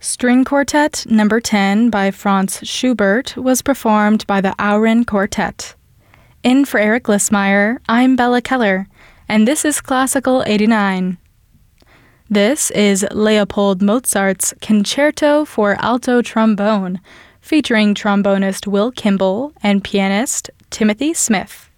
String Quartet No. 10 by Franz Schubert was performed by the Auren Quartet. In for Eric Lissmeyer, I'm Bella Keller, and this is Classical 89. This is Leopold Mozart's Concerto for Alto Trombone, featuring trombonist Will Kimball and pianist Timothy Smith.